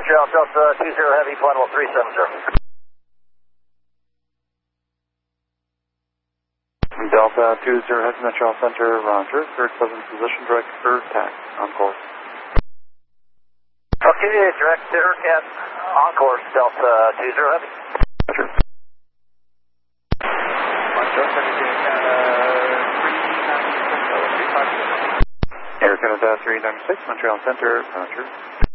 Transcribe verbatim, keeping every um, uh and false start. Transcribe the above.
Montreal Delta two zero Heavy, flight level three seven zero. Delta two zero Heavy, Montreal Center, roger. Third pleasant position, direct for tax, on course. Okay, direct to Aircat, on course, Delta two zero Heavy. Roger. Air Canada three ninety-six, Montreal Center, roger.